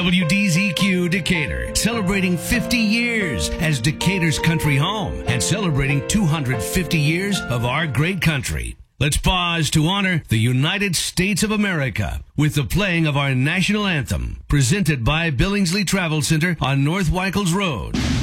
WDZQ Decatur, celebrating 50 years as Decatur's country home and celebrating 250 years of our great country. Let's pause to honor the United States of America with the playing of our national anthem, presented by Billingsley Travel Center on North Weichels Road.